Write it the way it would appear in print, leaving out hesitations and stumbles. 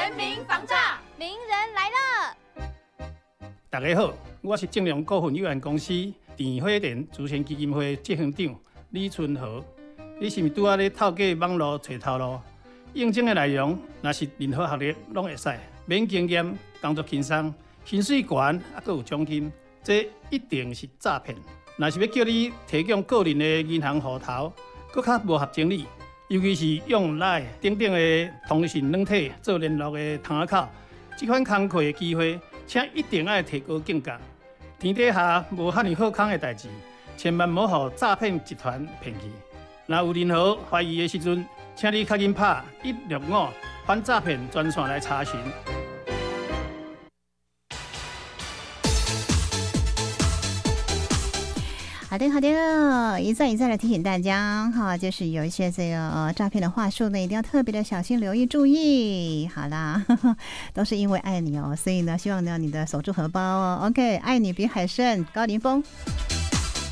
全民防诈， 名人来了！ 大家好，我是正良股份有限公司电火电慈善基金会执行长李春豪。你是毋是拄仔咧透过网络找头路？应征的内容若是任何学历拢会使，免经验，工作轻松，薪水悬，还佫有奖金，这一定是诈骗。若是要叫你提供个人的银行户头，佫较无合情理，尤其是用LINE等等的通讯软体做联络的窗仔口，这款工课的机会，请一定要提高警觉。天底下无遐尼好康的代志，千万莫互诈骗集团骗去。若有任何怀疑的时阵，请你较紧拍165反诈骗专线来查询。 好的，一再的提醒大家哈，就是有一些这个诈骗的话术呢，一定要特别的小心留意注意。好啦，都是因为爱你哦，所以呢，希望呢你的守住荷包哦。OK， 爱你比海参，高凌风。